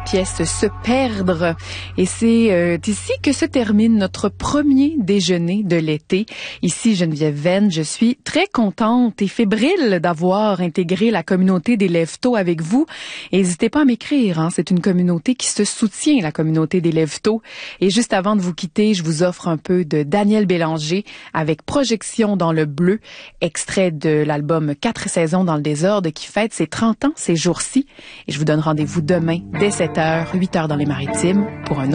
pièce Se perdre. Et c'est ici que se termine notre premier déjeuner de l'été. Ici Geneviève Venn, je suis très contente et fébrile d'avoir intégré la communauté des Lève-Tôt avec vous. N'hésitez pas à m'écrire, hein, c'est une communauté qui se soutient, la communauté des Lève-Tôt. Et juste avant de vous quitter, je vous offre un peu de Daniel Bélanger avec Projection dans le bleu, extrait de l'album 4 saisons dans le désordre qui fête ses 30 ans ces jours-ci. Et je vous donne rendez-vous demain dès 7h, 8h dans les Maritimes pour un autre